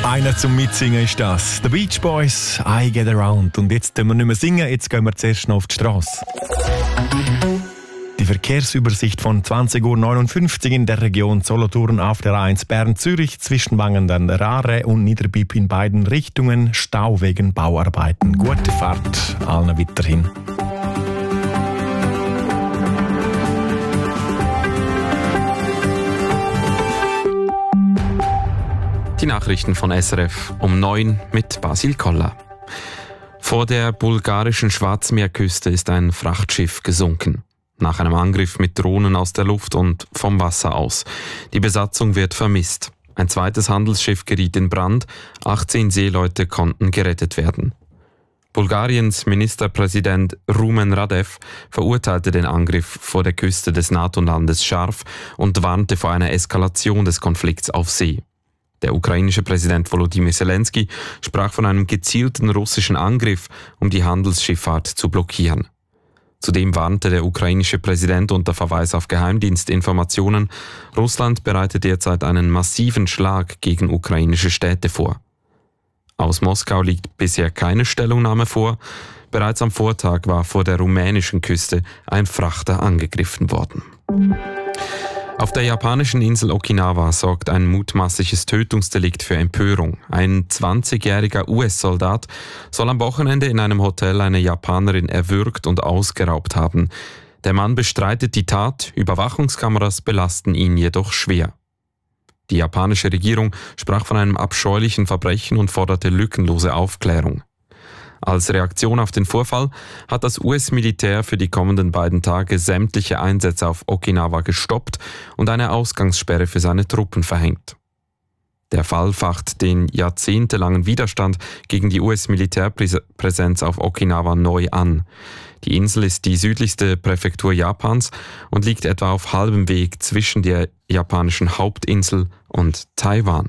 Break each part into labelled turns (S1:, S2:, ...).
S1: Einer zum Mitsingen ist das. The Beach Boys, I Get Around. Und jetzt können wir nicht mehr singen, jetzt gehen wir zuerst noch auf die Straße. Die Verkehrsübersicht von 20.59 Uhr in der Region Solothurn auf der A1 Bern-Zürich zwischen Wangen an der Aare und Niederbipp in beiden Richtungen. Stau wegen Bauarbeiten. Gute Fahrt allen weiterhin.
S2: Die Nachrichten von SRF um 9 mit Basil Koller. Vor der bulgarischen Schwarzmeerküste ist ein Frachtschiff gesunken. Nach einem Angriff mit Drohnen aus der Luft und vom Wasser aus. Die Besatzung wird vermisst. Ein zweites Handelsschiff geriet in Brand. 18 Seeleute konnten gerettet werden. Bulgariens Ministerpräsident Rumen Radev verurteilte den Angriff vor der Küste des NATO-Landes scharf und warnte vor einer Eskalation des Konflikts auf See. Der ukrainische Präsident Volodymyr Zelensky sprach von einem gezielten russischen Angriff, um die Handelsschifffahrt zu blockieren. Zudem warnte der ukrainische Präsident unter Verweis auf Geheimdienstinformationen, Russland bereitet derzeit einen massiven Schlag gegen ukrainische Städte vor. Aus Moskau liegt bisher keine Stellungnahme vor. Bereits am Vortag war vor der rumänischen Küste ein Frachter angegriffen worden. Auf der japanischen Insel Okinawa sorgt ein mutmaßliches Tötungsdelikt für Empörung. Ein 20-jähriger US-Soldat soll am Wochenende in einem Hotel eine Japanerin erwürgt und ausgeraubt haben. Der Mann bestreitet die Tat, Überwachungskameras belasten ihn jedoch schwer. Die japanische Regierung sprach von einem abscheulichen Verbrechen und forderte lückenlose Aufklärung. Als Reaktion auf den Vorfall hat das US-Militär für die kommenden beiden Tage sämtliche Einsätze auf Okinawa gestoppt und eine Ausgangssperre für seine Truppen verhängt. Der Fall facht den jahrzehntelangen Widerstand gegen die US-Militärpräsenz auf Okinawa neu an. Die Insel ist die südlichste Präfektur Japans und liegt etwa auf halbem Weg zwischen der japanischen Hauptinsel und Taiwan.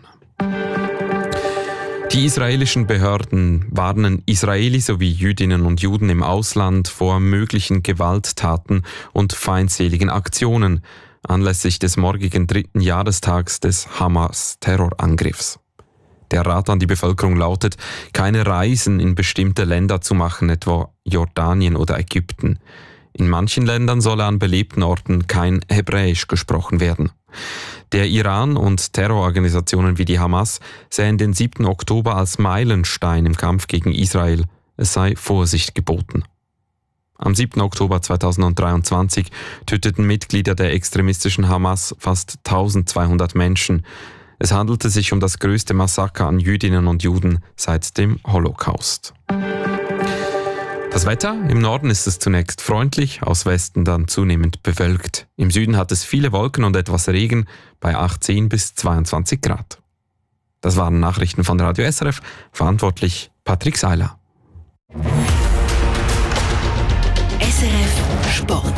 S2: Die israelischen Behörden warnen Israelis sowie Jüdinnen und Juden im Ausland vor möglichen Gewalttaten und feindseligen Aktionen anlässlich des morgigen 3. Jahrestags des Hamas-Terrorangriffs. Der Rat an die Bevölkerung lautet, keine Reisen in bestimmte Länder zu machen, etwa Jordanien oder Ägypten. In manchen Ländern solle an belebten Orten kein Hebräisch gesprochen werden. Der Iran und Terrororganisationen wie die Hamas sehen den 7. Oktober als Meilenstein im Kampf gegen Israel. Es sei Vorsicht geboten. Am 7. Oktober 2023 töteten Mitglieder der extremistischen Hamas fast 1200 Menschen. Es handelte sich um das größte Massaker an Jüdinnen und Juden seit dem Holocaust. Das Wetter: Im Norden ist es zunächst freundlich, aus Westen dann zunehmend bewölkt. Im Süden hat es viele Wolken und etwas Regen bei 18 bis 22 Grad. Das waren Nachrichten von Radio SRF, verantwortlich Patrick Seiler.
S3: SRF Sport.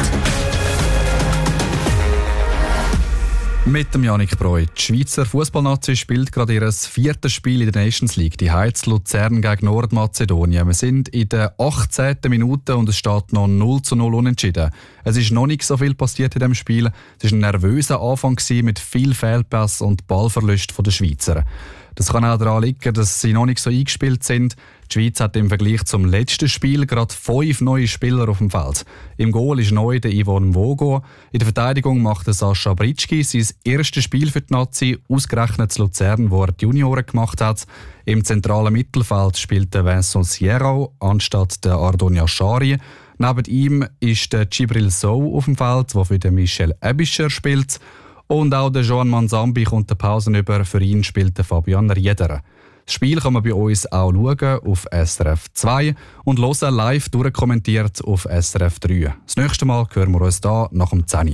S4: Mit dem Yannick Breu. Die Schweizer Fußballnazi spielt gerade ihr 4. Spiel in der Nations League. Die Heiz Luzern gegen Nordmazedonien. Wir sind in der 18. Minute und es steht noch 0:0 unentschieden. Es ist noch nicht so viel passiert in diesem Spiel. Es war ein nervöser Anfang mit viel Fehlpass und Ballverlust der Schweizer. Das kann auch daran liegen, dass sie noch nicht so eingespielt sind. Die Schweiz hat im Vergleich zum letzten Spiel gerade 5 neue Spieler auf dem Feld. Im Goal ist neu der Yvonne Vogo. In der Verteidigung macht Sascha Britschki sein erstes Spiel für die Nazi, ausgerechnet zu Luzern, wo er die Junioren gemacht hat. Im zentralen Mittelfeld spielt der Vincent Sierrao anstatt der Ardon Yashari. Neben ihm ist der Djibril Sow auf dem Feld, der für den Michel Ebischer spielt. Und auch der Joan Manzambi kommt der Pausen über. Für ihn spielt der Fabian Rieder. Das Spiel kann man bei uns auch schauen auf SRF 2 und hören live durchkommentiert auf SRF 3. Das nächste Mal hören wir uns hier nach dem 10.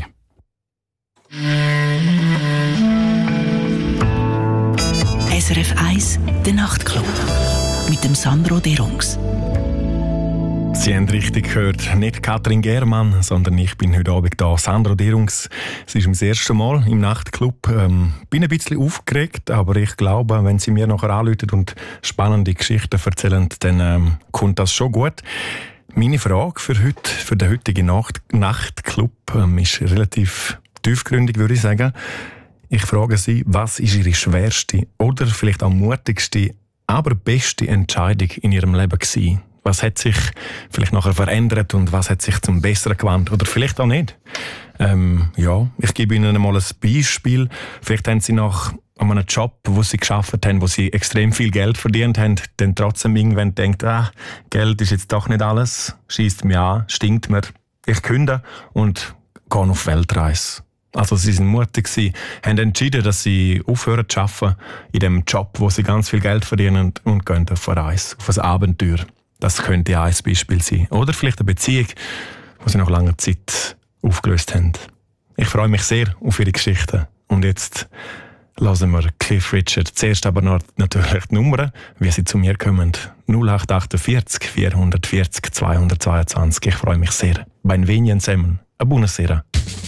S3: SRF 1, der Nachtclub. Mit dem Sandro Derungs.
S1: Sie haben richtig gehört, nicht Katrin Germann, sondern ich bin heute Abend da, Sandro Derungs. Es ist das erste Mal im Nachtclub. Bin ein bisschen aufgeregt, aber ich glaube, wenn Sie mir nachher anrufen und spannende Geschichten erzählen, dann kommt das schon gut. Meine Frage für heute, für den heutigen Nachtclub, ist relativ tiefgründig, würde ich sagen. Ich frage Sie, was ist Ihre schwerste oder vielleicht auch mutigste, aber beste Entscheidung in Ihrem Leben gewesen? Was hat sich vielleicht nachher verändert und was hat sich zum Besseren gewandt? Oder vielleicht auch nicht. Ich gebe Ihnen mal ein Beispiel. Vielleicht haben Sie nach einem Job, wo Sie gearbeitet haben, wo Sie extrem viel Geld verdient haben, dann trotzdem irgendwann denkt, Geld ist jetzt doch nicht alles, schiesst mir an, stinkt mir, ich kündige und gehe auf Weltreise. Also Sie sind mutig gewesen, haben entschieden, dass Sie aufhören zu arbeiten in dem Job, wo Sie ganz viel Geld verdienen und gehen auf eine Reise, auf ein Abenteuer. Das könnte ein Beispiel sein. Oder vielleicht eine Beziehung, die Sie nach langer Zeit aufgelöst haben. Ich freue mich sehr auf Ihre Geschichten. Und jetzt hören wir Cliff Richard. Zuerst aber noch natürlich die Nummern, wie sie zu mir kommen. 0848 440 222. Ich freue mich sehr. Benvenien zusammen. A buonasera.